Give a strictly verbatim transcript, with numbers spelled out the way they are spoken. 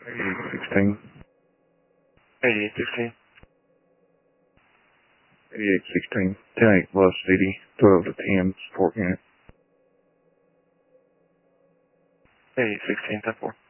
eighty-eight sixteen. eighty-eight sixteen. eighty-eight sixteen. ten eight Velocity, twelve to ten, support unit. eighty-eight sixteen, ten four.